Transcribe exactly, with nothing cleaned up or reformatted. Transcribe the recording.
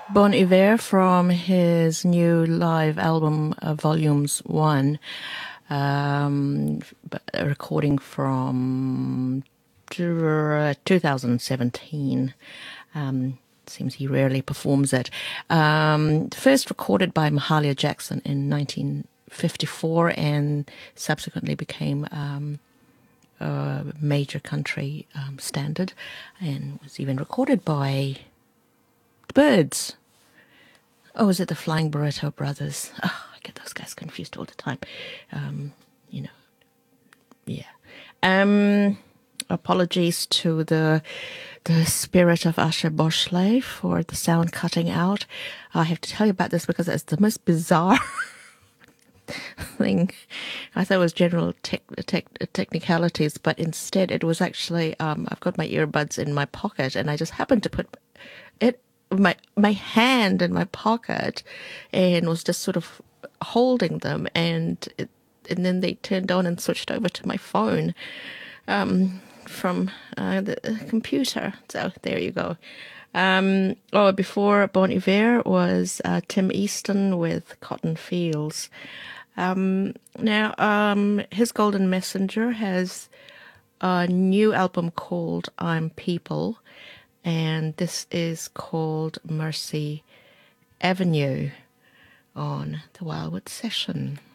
Bon Iver from his new live album, uh, Volumes One, um, b- a recording from two thousand seventeen. Um, seems he rarely performs it. Um, first recorded by Mahalia Jackson in nineteen fifty-four and subsequently became um, a major country um, standard and was even recorded by the Byrds. Oh, is it the Flying Burrito Brothers? Oh, I get those guys confused all the time. Um, you know, yeah. Um, apologies to the the spirit of Asher Boshley for the sound cutting out. I have to tell you about this because it's the most bizarre thing. I thought it was general tech, tech, technicalities, but instead it was actually um, I've got my earbuds in my pocket, and I just happened to put it my my hand in my pocket, and was just sort of holding them, and it, and then they turned on and switched over to my phone um, from uh, the computer. So there you go. Um, oh, before Bon Iver was uh, Tim Easton with Cotton Fields. Um, now, um, his Golden Messenger has a new album called I'm People, and this is called Mercy Avenue on the Wildwood Session.